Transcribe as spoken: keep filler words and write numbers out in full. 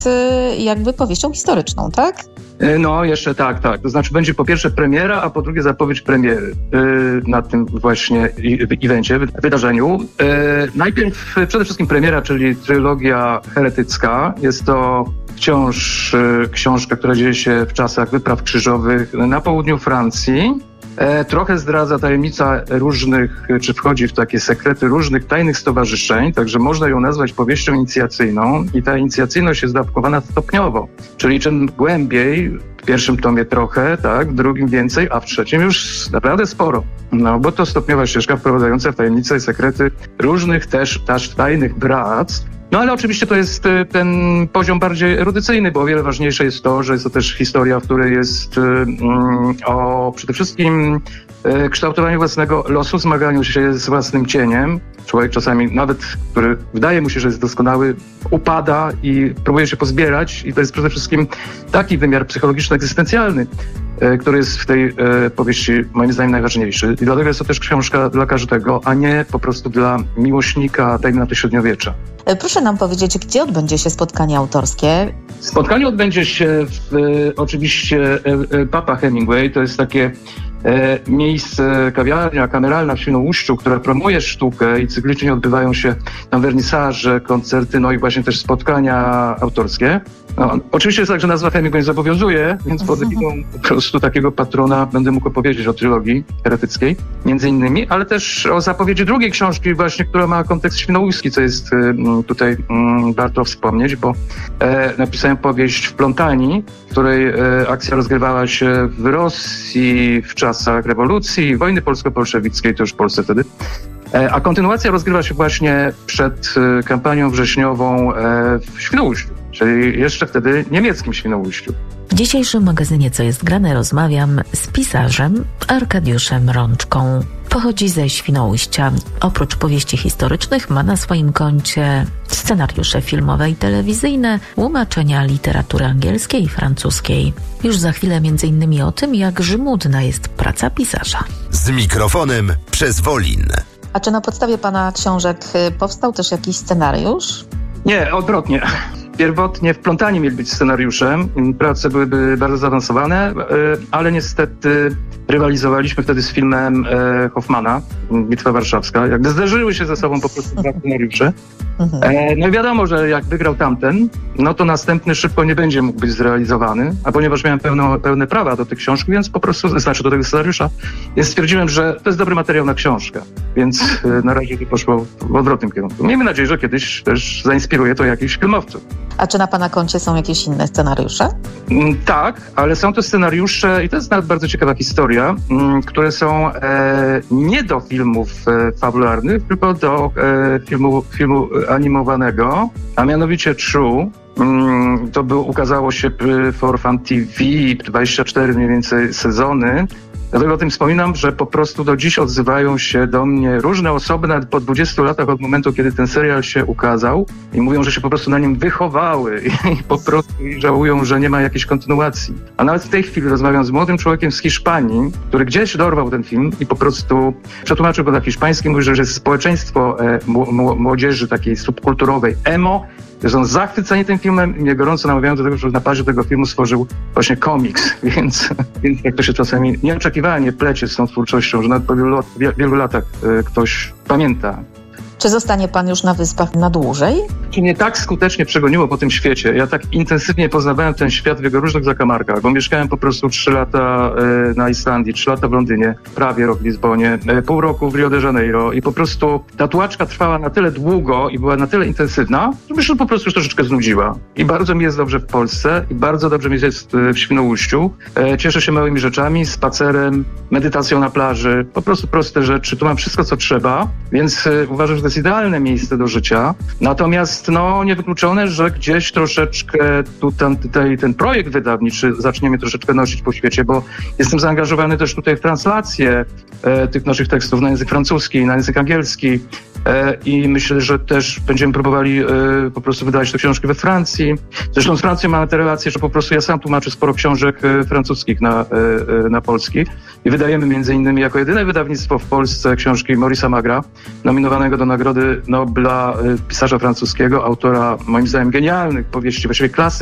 jakby powieścią historyczną, tak? No, jeszcze tak, tak. To znaczy będzie po pierwsze premiera, a po drugie zapowiedź premiery yy, na tym właśnie evencie, wydarzeniu. Yy, najpierw przede wszystkim premiera, czyli trylogia heretycka. Jest to wciąż yy, książka, która dzieje się w czasach wypraw krzyżowych na południu Francji. E, trochę zdradza tajemnica różnych, czy wchodzi w takie sekrety różnych tajnych stowarzyszeń, także można ją nazwać powieścią inicjacyjną i ta inicjacyjność jest dawkowana stopniowo, czyli czym głębiej, w pierwszym tomie trochę, tak, w drugim więcej, a w trzecim już naprawdę sporo. No, bo to stopniowa ścieżka wprowadzająca w tajemnice i sekrety różnych też, też tajnych bractw. No ale oczywiście to jest ten poziom bardziej erudycyjny, bo o wiele ważniejsze jest to, że jest to też historia, w której jest um, o przede wszystkim e, kształtowaniu własnego losu, zmaganiu się z własnym cieniem. Człowiek czasami nawet, który wydaje mu się, że jest doskonały, upada i próbuje się pozbierać i to jest przede wszystkim taki wymiar psychologiczno-egzystencjalny, e, który jest w tej e, powieści moim zdaniem najważniejszy. I dlatego jest to też książka dla każdego, a nie po prostu dla miłośnika, dajmy na to średniowiecza. Proszę nam powiedzieć, gdzie odbędzie się spotkanie autorskie? Spotkanie odbędzie się w e, oczywiście e, Papa Hemingway. To jest takie e, miejsce, kawiarnia kameralna w Świnoujściu, która promuje sztukę i cyklicznie odbywają się tam wernisaże, koncerty, no i właśnie też spotkania autorskie. No, oczywiście jest tak, że nazwa Hemingway zobowiązuje, więc pod egidą po prostu takiego patrona będę mógł opowiedzieć o trylogii heretyckiej, między innymi, ale też o zapowiedzi drugiej książki właśnie, która ma kontekst świnoujski, co jest y, tutaj y, warto wspomnieć, bo e, napisałem powieść Wplątani, w której e, akcja rozgrywała się w Rosji w czasach rewolucji, wojny polsko-bolszewickiej, to już w Polsce wtedy. A kontynuacja rozgrywa się właśnie przed kampanią wrześniową w Świnoujściu, czyli jeszcze wtedy niemieckim Świnoujściu. W dzisiejszym magazynie Co jest grane rozmawiam z pisarzem Arkadiuszem Rączką. Pochodzi ze Świnoujścia. Oprócz powieści historycznych ma na swoim koncie scenariusze filmowe i telewizyjne, tłumaczenia literatury angielskiej i francuskiej. Już za chwilę między innymi o tym, jak żmudna jest praca pisarza. Z mikrofonem przez Wolin. A czy na podstawie pana książek powstał też jakiś scenariusz? Nie, odwrotnie. Pierwotnie Wplątani mieli być scenariuszem. Prace byłyby bardzo zaawansowane, ale niestety rywalizowaliśmy wtedy z filmem Hoffmana, Bitwa Warszawska. Jakby zderzyły się ze sobą po prostu dwa scenariusze. No i wiadomo, że jak wygrał tamten, no to następny szybko nie będzie mógł być zrealizowany, a ponieważ miałem pełno, pełne prawa do tych książki, więc po prostu, znaczy do tego scenariusza, więc stwierdziłem, że to jest dobry materiał na książkę, więc na razie to poszło w odwrotnym kierunku. Miejmy nadzieję, że kiedyś też zainspiruje to jakichś filmowców. A czy na pana koncie są jakieś inne scenariusze? Tak, ale są to scenariusze, i to jest nawet bardzo ciekawa historia, które są e, nie do filmów e, fabularnych, tylko do e, filmu, filmu animowanego, a mianowicie True. To był, ukazało się For Fun T V, dwadzieścia cztery mniej więcej sezony. Dlatego o tym wspominam, że po prostu do dziś odzywają się do mnie różne osoby, nawet po dwudziestu latach od momentu, kiedy ten serial się ukazał i mówią, że się po prostu na nim wychowały i po prostu żałują, że nie ma jakiejś kontynuacji. A nawet w tej chwili rozmawiam z młodym człowiekiem z Hiszpanii, który gdzieś dorwał ten film i po prostu przetłumaczył go na hiszpański, mówi, że jest społeczeństwo e, m- młodzieży takiej subkulturowej emo, że są zachwyceni tym filmem i mnie gorąco namawiają do tego, że na bazie tego filmu stworzył właśnie komiks, więc, więc jak to się czasami nieoczekiwanie plecie z tą twórczością, że nawet po wielu, wielu latach y, ktoś pamięta. Czy zostanie pan już na Wyspach na dłużej? Czy mnie tak skutecznie przegoniło po tym świecie? Ja tak intensywnie poznawałem ten świat w jego różnych zakamarkach, bo mieszkałem po prostu trzy lata y, na Islandii, trzy lata w Londynie, prawie rok w Lizbonie, y, pół roku w Rio de Janeiro i po prostu ta tułaczka trwała na tyle długo i była na tyle intensywna, że mi się po prostu już troszeczkę znudziła. I bardzo mi jest dobrze w Polsce i bardzo dobrze mi jest y, w Świnoujściu. Y, cieszę się małymi rzeczami, spacerem, medytacją na plaży, po prostu proste rzeczy. Tu mam wszystko, co trzeba, więc y, uważam, że to jest idealne miejsce do życia. Natomiast no niewykluczone, że gdzieś troszeczkę tu, tam, tutaj ten projekt wydawniczy zacznie mnie troszeczkę nosić po świecie, bo jestem zaangażowany też tutaj w translację e, tych naszych tekstów na język francuski, na język angielski e, i myślę, że też będziemy próbowali e, po prostu wydawać te książki we Francji. Zresztą z Francją mamy te relacje, że po prostu ja sam tłumaczę sporo książek e, francuskich na, e, na polski, I wydajemy między innymi jako jedyne wydawnictwo w Polsce książki Maurice'a Magra, nominowanego do Nagrody Nobla, pisarza francuskiego, autora moim zdaniem genialnych powieści, właściwie klasy